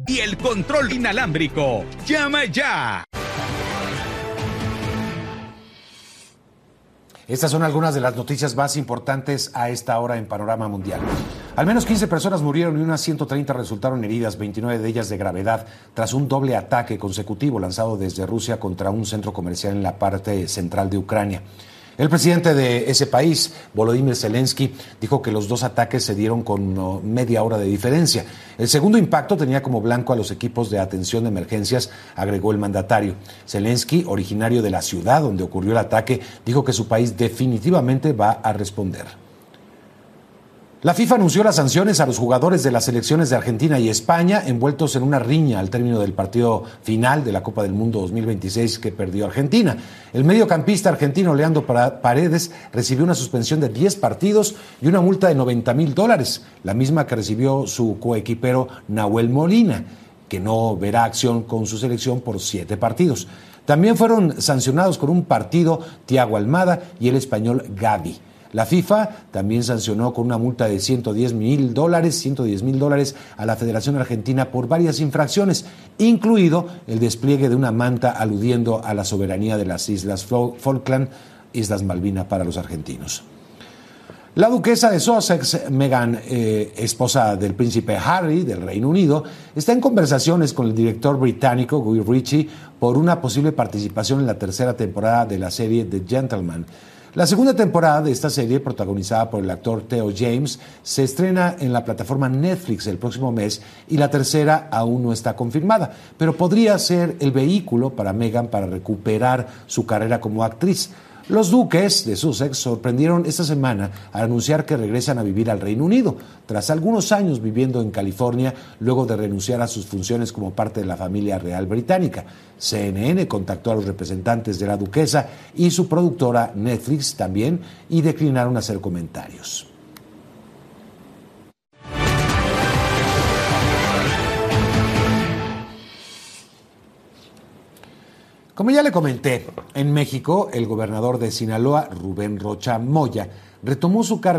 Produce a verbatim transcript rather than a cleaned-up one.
y el control inalámbrico. ¡Llama ya! Estas son algunas de las noticias más importantes a esta hora en Panorama Mundial. Al menos quince personas murieron y unas ciento treinta resultaron heridas, veintinueve de ellas de gravedad, tras un doble ataque consecutivo lanzado desde Rusia contra un centro comercial en la parte central de Ucrania. El presidente de ese país, Volodymyr Zelensky, dijo que los dos ataques se dieron con media hora de diferencia. El segundo impacto tenía como blanco a los equipos de atención de emergencias, agregó el mandatario. Zelensky, originario de la ciudad donde ocurrió el ataque, dijo que su país definitivamente va a responder. La FIFA anunció las sanciones a los jugadores de las selecciones de Argentina y España envueltos en una riña al término del partido final de la Copa del Mundo dos mil veintiséis que perdió Argentina. El mediocampista argentino Leandro Paredes recibió una suspensión de diez partidos y una multa de noventa mil dólares, la misma que recibió su coequipero Nahuel Molina, que no verá acción con su selección por siete partidos. También fueron sancionados con un partido Thiago Almada y el español Gavi. La FIFA también sancionó con una multa de ciento diez mil dólares, ciento diez mil dólares a la Federación Argentina por varias infracciones, incluido el despliegue de una manta aludiendo a la soberanía de las Islas Falkland, Islas Malvinas para los argentinos. La duquesa de Sussex, Meghan, eh, esposa del príncipe Harry del Reino Unido, está en conversaciones con el director británico Guy Ritchie por una posible participación en la tercera temporada de la serie The Gentleman. La segunda temporada de esta serie, protagonizada por el actor Theo James, se estrena en la plataforma Netflix el próximo mes y la tercera aún no está confirmada, pero podría ser el vehículo para Meghan para recuperar su carrera como actriz. Los duques de Sussex sorprendieron esta semana al anunciar que regresan a vivir al Reino Unido, tras algunos años viviendo en California, luego de renunciar a sus funciones como parte de la familia real británica. C N N contactó a los representantes de la duquesa y su productora Netflix también, y declinaron hacer comentarios. Como ya le comenté, en México, el gobernador de Sinaloa, Rubén Rocha Moya, retomó su cargo